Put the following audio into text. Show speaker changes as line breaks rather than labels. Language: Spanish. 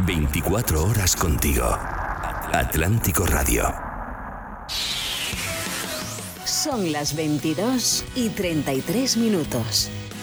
24 horas contigo. Atlántico Radio.
Son las 22:33.